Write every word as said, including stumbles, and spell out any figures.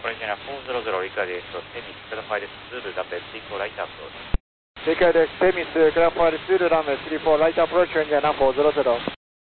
Orange China four zero zero 理解です。テミス、クラファイルツール、ランベスリーフォーライトアプローチ。 理解です。テミス、クラファイルツール、ランベスリーフォーライトアプローチ、オレンジチャイナフォーゼロゼロ。